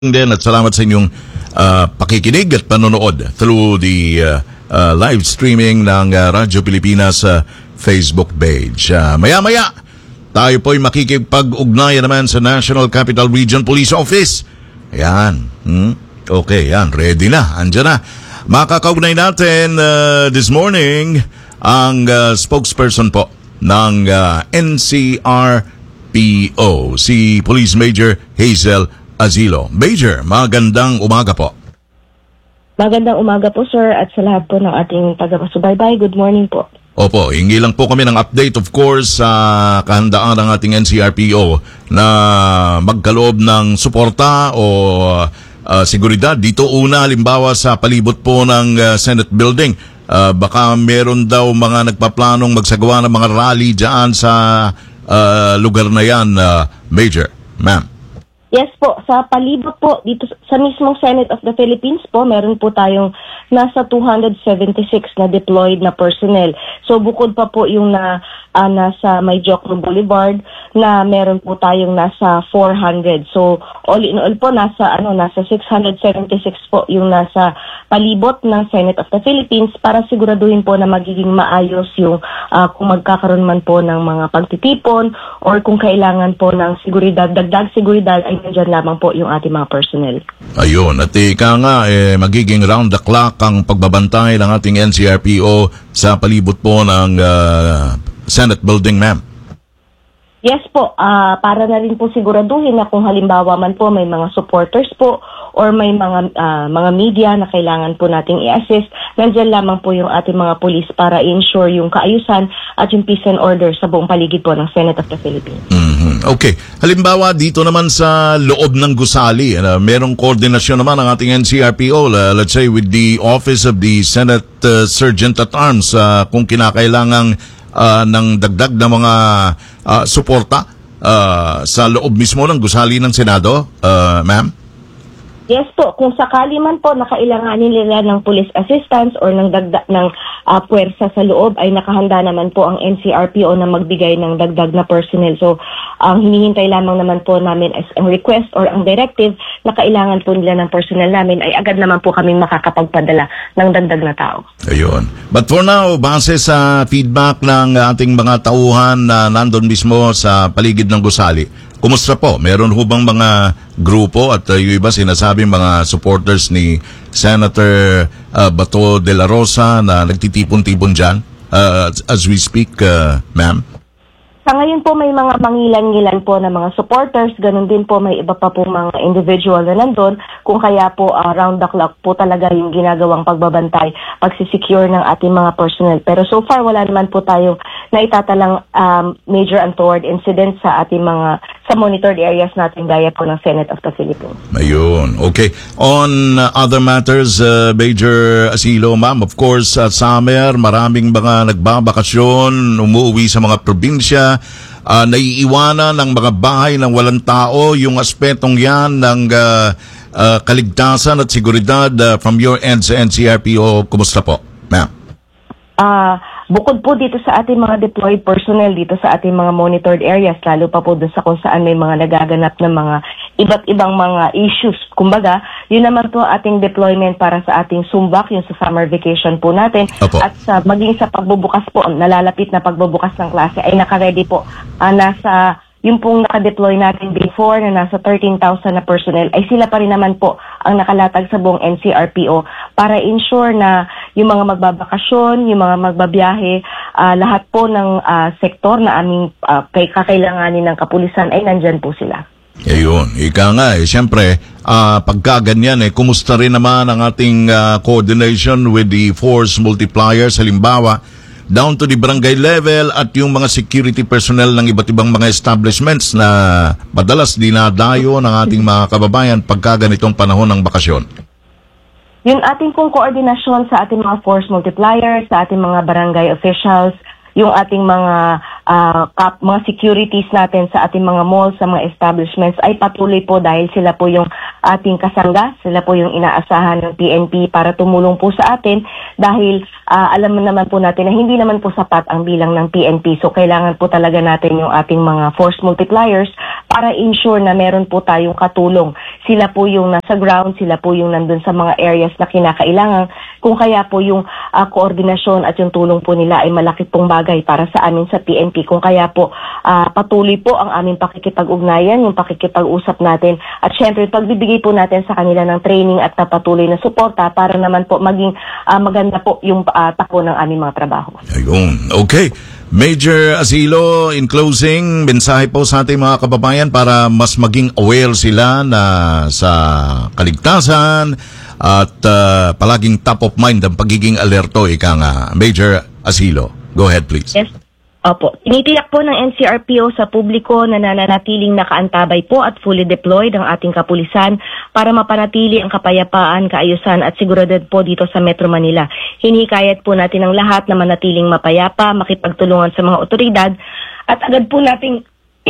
din at salamat sa inyong pakikinig at panonood through the live streaming ng Radyo Pilipinas Facebook page. Maya-maya, tayo po'y makikipag-ugnayan naman sa National Capital Region Police Office. Ayan. Okay, yan. Ready na. Andiyan na. Makakaugnay natin this morning ang spokesperson po ng NCRPO, si Police Major Hazel Azilo. Major, magandang umaga po. Magandang umaga po, sir, at sa lahat po ng ating taga-subaybay. Good morning po. Opo, hingi lang po kami ng update, of course, sa kahandaan ng ating NCRPO na magkaloob ng suporta o seguridad. Dito una, halimbawa sa palibot po ng Senate Building. Baka meron daw mga nagpaplanong magsagawa ng mga rally dyan sa lugar na yan, Major. Ma'am. Yes po, sa palibot po, dito sa mismong Senate of the Philippines po, meron po tayong nasa 276 na deployed na personnel. So bukod pa po yung nasa May Jokno Boulevard na meron po tayong nasa 400. So all in all po, nasa 676 po yung nasa palibot ng Senate of the Philippines para siguraduhin po na magiging maayos yung kung magkakaroon man po ng mga pagtitipon or kung kailangan po ng seguridad, dagdag seguridad ay nandiyan lamang po yung ating mga personnel. Ayun, at ika nga, magiging round the clock ang pagbabantay ng ating NCRPO sa palibot po ng Senate Building, ma'am. Yes po, para na rin po siguraduhin na kung halimbawa man po may mga supporters po or may mga media na kailangan po nating i-assist, nandiyan lamang po yung ating mga police para i-ensure yung kaayusan at yung peace and order sa buong paligid po ng Senate of the Philippines. Okay. Halimbawa, dito naman sa loob ng gusali, merong koordinasyon naman ng ating NCRPO, let's say with the Office of the Senate Sergeant at Arms, kung kinakailangang ng dagdag na mga suporta sa loob mismo ng gusali ng Senado, ma'am? Yes po, kung sakali man po nakailanganin nila ng police assistance or ng dagdag ng puwersa sa loob, ay nakahanda naman po ang NCRPO na magbigay ng dagdag na personnel. So, ang hinihintay lamang naman po namin as ang request or ang directive na kailangan po nila ng personnel namin ay agad naman po kaming makakapagpadala ng dagdag na tao. Ayun. But for now, base sa feedback ng ating mga tauhan na nandun mismo sa paligid ng gusali, kumusta po? Meron ho bang mga grupo at yung iba sinasabing mga supporters ni Senator Bato de la Rosa na nagtitipon-tipon dyan as we speak, ma'am? Sa ngayon po may mga mangilan-ngilan po na mga supporters, ganun din po may iba pa po mga individual na nandun, kung kaya po round the clock po talaga yung ginagawang pagbabantay, pagsisecure ng ating mga personnel. Pero so far wala naman po tayong naitatalang major untoward incidents sa ating mga sa monitored areas natin gaya po ng Senate of the Philippines. Ayun, okay. On other matters, Major Azilo, ma'am, of course, summer, maraming mga nagbabakasyon, umuwi sa mga probinsya, naiiwanan ng mga bahay ng walang tao, yung aspetong yan ng kaligtasan at seguridad from your end sa NCRPO, kumusta po, ma'am? Bukod po dito sa ating mga deployed personnel dito sa ating mga monitored areas, lalo pa po doon sa kung saan may mga nagaganap na mga iba't ibang mga issues. Kumbaga, yun naman po ating deployment para sa ating sumbak, yung sa summer vacation po natin. Opo. At maging sa pagbubukas po, nalalapit na pagbubukas ng klase ay naka-ready po. Nasa yung pong nakadeploy natin before na nasa 13,000 na personnel ay sila pa rin naman po ang nakalatag sa buong NCRPO para ensure na yung mga magbabakasyon, yung mga magbabiyahe, lahat po ng sektor na aming kakailanganin ng kapulisan ay nandyan po sila. Ayun, ika nga siyempre, pagka ganyan kumusta rin naman ang ating coordination with the force multipliers, halimbawa, down to the barangay level at yung mga security personnel ng iba't ibang mga establishments na madalas dinadayo ng ating mga kababayan pagka ganitong panahon ng bakasyon? Yung ating pong koordinasyon sa ating mga force multipliers, sa ating mga barangay officials, yung ating mga mga securities natin sa ating mga malls, sa mga establishments ay patuloy po dahil sila po yung ating kasangga, sila po yung inaasahan ng PNP para tumulong po sa atin dahil alam naman po natin na hindi naman po sapat ang bilang ng PNP. So kailangan po talaga natin yung ating mga force multipliers para ensure na meron po tayong katulong. Sila po yung nasa ground, sila po yung nandun sa mga areas na kinakailangan. Kung kaya po yung koordinasyon at yung tulong po nila ay malaki pong bagay para sa amin sa PNP. Kung kaya po patuloy po ang aming pakikipag-ugnayan, yung pakikipag-usap natin at syempre pagbibigay po natin sa kanila ng training at na patuloy na suporta para naman po maging maganda po yung takbo ng aming mga trabaho. Ayun. Okay. Major Asilo, in closing, mensahe po sa ating mga kababayan para mas maging aware sila na sa kaligtasan at palaging top of mind ang pagiging alerto, ika nga. Major Asilo, go ahead please. Yes. Opo. Tinitiyak po ng NCRPO sa publiko na nananatiling nakaantabay po at fully deployed ang ating kapulisan para mapanatili ang kapayapaan, kaayusan at seguridad po dito sa Metro Manila. Hinihikayat po natin ang lahat na manatiling mapayapa, makipagtulungan sa mga otoridad at agad po nating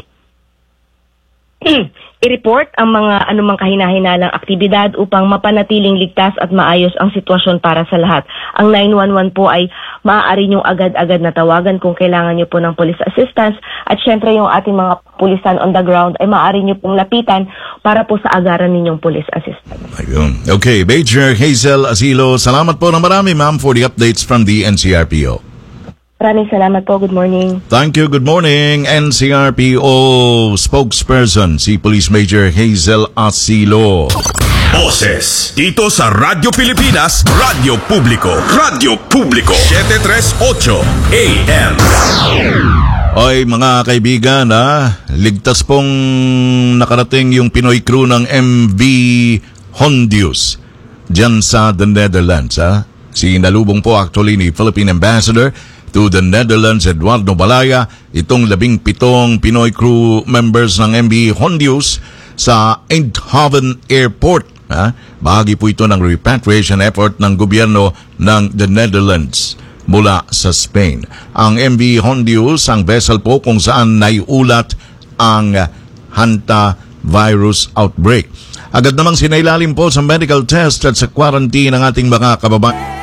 i-report ang mga anumang kahinahinalang aktibidad upang mapanatiling ligtas at maayos ang sitwasyon para sa lahat. Ang 911 po ay maaari niyong agad-agad na tawagan kung kailangan niyo po ng police assistance at syempre yung ating mga pulisan on the ground ay maaari niyo pong lapitan para po sa agaran ninyong police assistance. Ayun. Okay, Major Hazel Asilo, salamat po ng marami ma'am for the updates from the NCRPO. Maraming salamat po. Good morning. Thank you. Good morning, NCRPO spokesperson, si Police Major Hazel Asilo. Boses dito sa Radyo Pilipinas, Radyo Publiko, Radyo Publiko, 738 AM. Oy, mga kaibigan, ligtas pong nakarating yung Pinoy crew ng MV Hondius dyan sa the Netherlands. Sinalubong po actually ni Philippine Ambassador to the Netherlands, Eduardo Balaya, itong 17 Pinoy crew members ng MV Hondius sa Eindhoven Airport. Bahagi po ito ng repatriation effort ng gobyerno ng the Netherlands mula sa Spain. Ang MV Hondius, ang vessel po kung saan naiulat ang hantavirus outbreak. Agad namang sinailalim po sa medical test at sa quarantine ng ating mga kababayan.